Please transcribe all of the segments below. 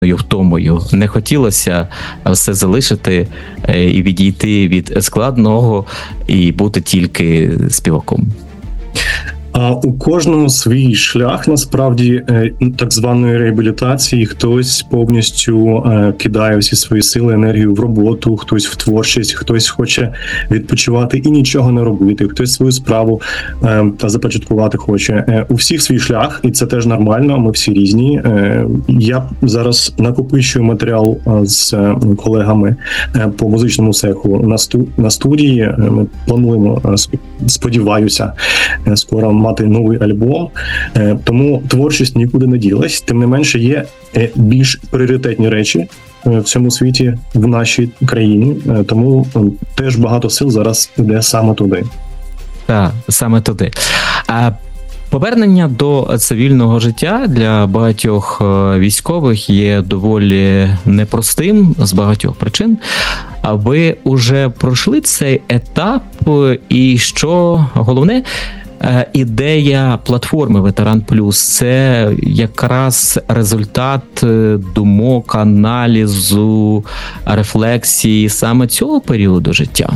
втомою. Не хотілося все залишити і відійти від складного і бути тільки співаком. А у кожного свій шлях, насправді, так званої реабілітації. Хтось повністю кидає всі свої сили, енергію в роботу, хтось в творчість, хтось хоче відпочивати і нічого не робити, хтось свою справу та започаткувати хоче. У всіх свій шлях, і це теж нормально, ми всі різні. Я зараз накопичую матеріал з колегами по музичному цеху на студії. Ми плануємо, сподіваюся, скоро мати новий альбом, тому творчість нікуди не ділась. Тим не менше, є більш пріоритетні речі в цьому світі, в нашій країні, тому теж багато сил зараз йде саме туди. Так, саме туди. Повернення до цивільного життя для багатьох військових є доволі непростим з багатьох причин. А ви вже пройшли цей етап, і що головне, ідея платформи Ветеран Плюс – це якраз результат думок, аналізу, рефлексії саме цього періоду життя?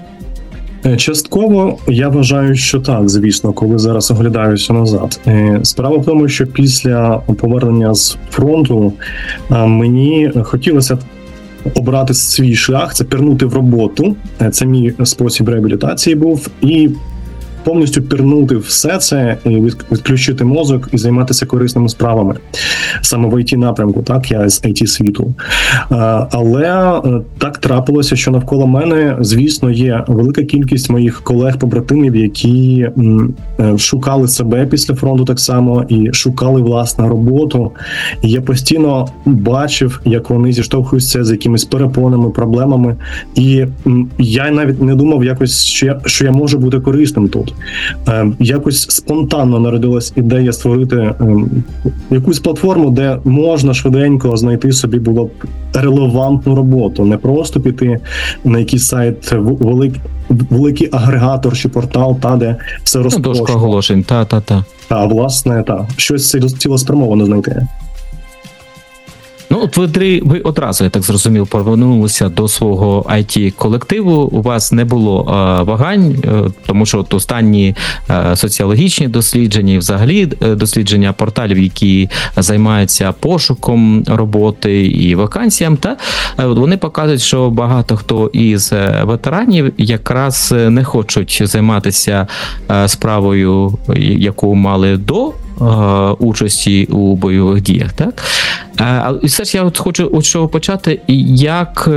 Частково я вважаю, що так, звісно, коли зараз оглядаюся назад. Справа в тому, що після повернення з фронту мені хотілося обрати свій шлях, це пірнути в роботу, це мій спосіб реабілітації був, і повністю пірнути все це, відключити мозок і займатися корисними справами. Саме в IT-напрямку, так, я з IT-світу. Але так трапилося, що навколо мене, звісно, є велика кількість моїх колег-побратимів, які шукали себе після фронту так само і шукали власну роботу. І я постійно бачив, як вони зіштовхуються з якимись перепонами, проблемами. І я навіть не думав якось, що я можу бути корисним тут. Якось спонтанно народилась ідея створити якусь платформу, де можна швиденько знайти собі було б релевантну роботу, не просто піти на якийсь сайт, великий агрегатор чи портал, де все розпрошено. Дошка оголошень, власне, щось цілеспрямовано знайти. Ну, от ви одразу, я так зрозумів, повернулися до свого IT-колективу, у вас не було вагань, тому що от останні соціологічні дослідження і взагалі дослідження порталів, які займаються пошуком роботи і вакансіям, вони показують, що багато хто із ветеранів якраз не хочуть займатися справою, яку мали до участі у бойових діях, так? І все ж я хочу от чого почати. Як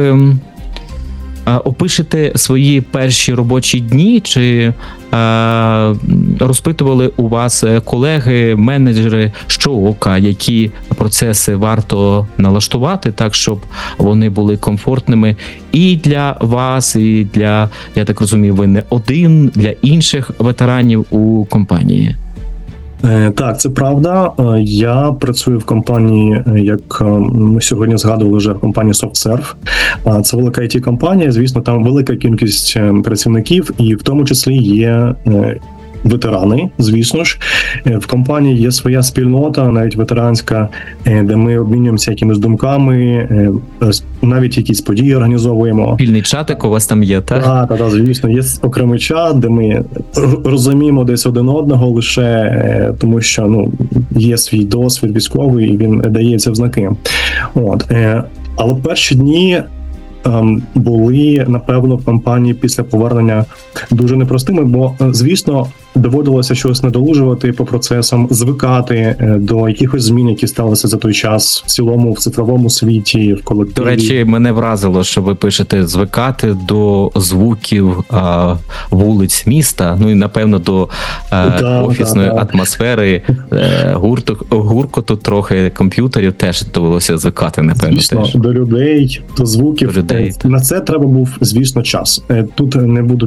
опишете свої перші робочі дні, чи розпитували у вас колеги, менеджери, що ока, які процеси варто налаштувати так, щоб вони були комфортними і для вас, і для, я так розумію, ви не один, для інших ветеранів у компанії? Так, це правда. Я працюю в компанії, як ми сьогодні згадували вже, в компанії SoftServe. Це велика IT-компанія, звісно, там велика кількість працівників, і в тому числі є ветерани, звісно ж. В компанії є своя спільнота, навіть ветеранська, де ми обмінюємося якимись думками, навіть якісь події організовуємо. Спільний чатик у вас там є, так? Так, звісно. Є окремий чат, де ми розуміємо десь один одного лише тому, що є свій досвід військовий, і він дається в знаки. Але перші дні були, напевно, в компанії після повернення дуже непростими, бо, звісно, доводилося щось надолужувати по процесам, звикати до якихось змін, які сталися за той час в цілому, в цифровому світі, в колективі. До речі, мене вразило, що ви пишете звикати до звуків вулиць міста, і, напевно, до офісної атмосфери, гуркоту трохи комп'ютерів теж довелося звикати, напевно. Звісно, теж. До людей, до звуків. На це треба був, звісно, час. Тут не буду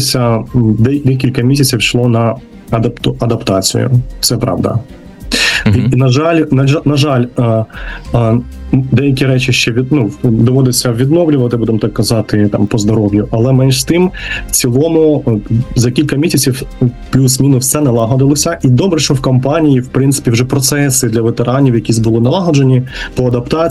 сперечатися, декілька місяців йшло на адаптацію, це правда. І, на жаль, деякі речі ще доводиться відновлювати, будемо так казати, там по здоров'ю, але менш з тим, в цілому, за кілька місяців плюс-мінус все налагодилося. І добре, що в компанії, в принципі, вже процеси для ветеранів, якісь були налагоджені по адаптації.